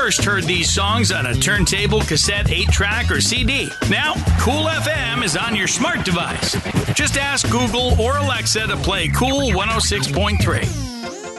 first heard these songs on a turntable, cassette, 8-track, or CD. Now, Cool FM is on your smart device. Just ask Google or Alexa to play Cool 106.3.